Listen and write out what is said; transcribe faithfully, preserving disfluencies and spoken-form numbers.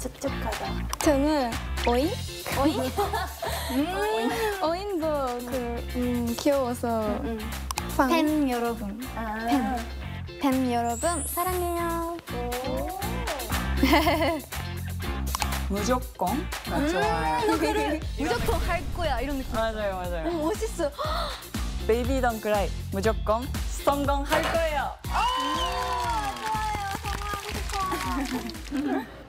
촉촉하다. 저는 어인? 어인? 음, 어인도 그 음, 귀여워서 음. fan. 팬 여러분. 아. 팬 여러분 사랑해요. 무조건가 좋아요. 무조건 할 거야 이런 느낌. 맞아요, 맞아요. 멋있어. 베이비 덩크라이 무조건 성공할 거예요. 좋아요. 성공하고 싶어.